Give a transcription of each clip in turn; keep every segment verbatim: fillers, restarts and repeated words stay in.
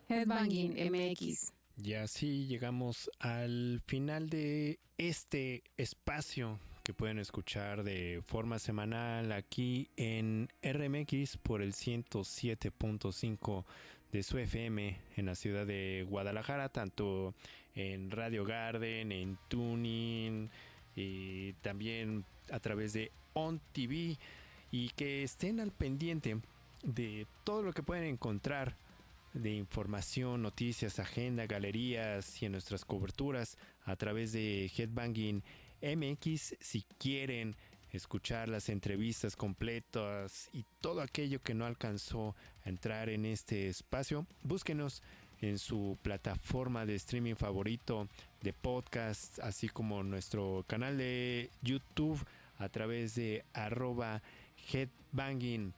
Headbanging M X. Y así llegamos al final de este espacio que pueden escuchar de forma semanal aquí en R M X por el ciento siete punto cinco de su F M en la ciudad de Guadalajara, tanto en Radio Garden, en Tuning y también a través de On T V, y que estén al pendiente de todo lo que pueden encontrar de información, noticias, agenda, galerías y en nuestras coberturas a través de Headbanging M X. Si quieren escuchar las entrevistas completas y todo aquello que no alcanzó a entrar en este espacio, búsquenos en su plataforma de streaming favorito de podcast, así como nuestro canal de YouTube a través de arroba Headbanging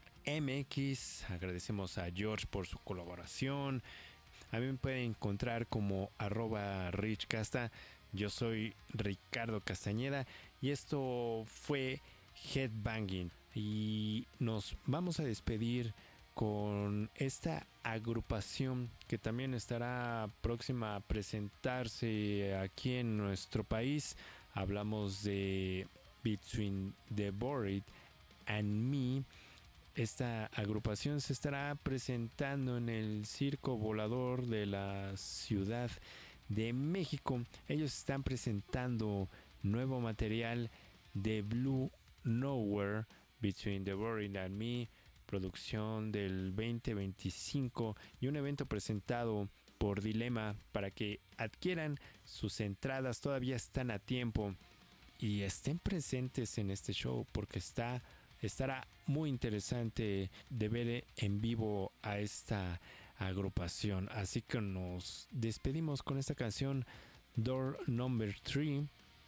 M X. Agradecemos a George por su colaboración. A mí me pueden encontrar como arroba Rich Casta. Yo soy Ricardo Castañeda y esto fue Headbanging. Y nos vamos a despedir con esta agrupación que también estará próxima a presentarse aquí en nuestro país. Hablamos de Between the Buried and Me. Esta agrupación se estará presentando en el Circo Volador de la Ciudad de México. Ellos están presentando nuevo material de Blue Nowhere, Between the Buried and Me, producción del veinte veinticinco, y un evento presentado por Dilema. Para que adquieran sus entradas, todavía están a tiempo y estén presentes en este show porque está Estará muy interesante de ver en vivo a esta agrupación. Así que nos despedimos con esta canción Door Number tres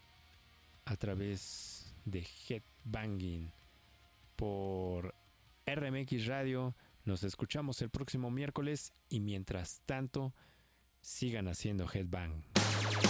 a través de Headbanging por R M X Radio. Nos escuchamos el próximo miércoles y mientras tanto sigan haciendo Headbang.